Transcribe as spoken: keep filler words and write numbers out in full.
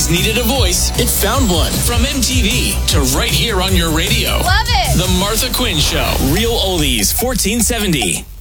oldies needed a voice, it found one. From M T V to right here on your radio. Love it. The Martha Quinn Show. Real Oldies, fourteen seventy.